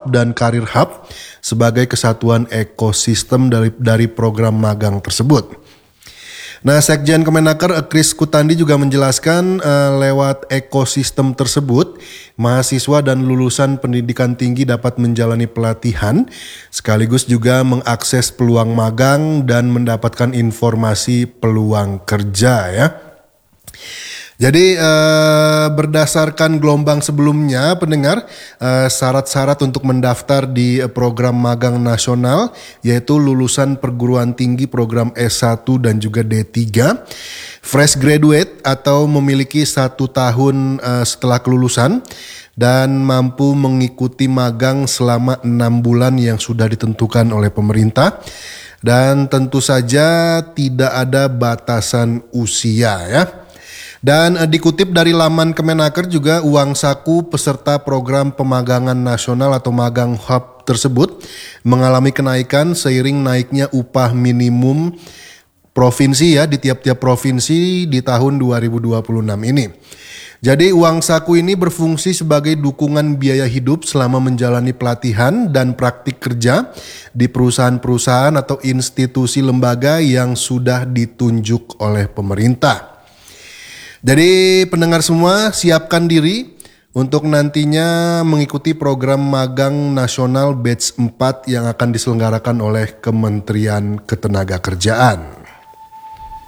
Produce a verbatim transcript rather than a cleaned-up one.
Hub dan Karir Hub sebagai kesatuan ekosistem dari, dari program magang tersebut. Nah, Sekjen Kemenaker Kris Kutandi juga menjelaskan uh, lewat ekosistem tersebut, mahasiswa dan lulusan pendidikan tinggi dapat menjalani pelatihan, sekaligus juga mengakses peluang magang dan mendapatkan informasi peluang kerja ya. Jadi eh, berdasarkan gelombang sebelumnya pendengar, eh, syarat-syarat untuk mendaftar di program magang nasional yaitu lulusan perguruan tinggi program S satu dan juga D tiga, fresh graduate atau memiliki satu tahun eh, setelah kelulusan dan mampu mengikuti magang selama enam bulan yang sudah ditentukan oleh pemerintah. Dan tentu saja tidak ada batasan usia ya. Dan eh, dikutip dari laman Kemenaker juga, uang saku peserta program pemagangan nasional atau magang hub tersebut mengalami kenaikan seiring naiknya upah minimum provinsi ya di tiap-tiap provinsi di tahun dua ribu dua puluh enam ini. Jadi uang saku ini berfungsi sebagai dukungan biaya hidup selama menjalani pelatihan dan praktik kerja di perusahaan-perusahaan atau institusi lembaga yang sudah ditunjuk oleh pemerintah. Jadi pendengar semua, siapkan diri untuk nantinya mengikuti program magang nasional batch empat yang akan diselenggarakan oleh Kementerian Ketenagakerjaan.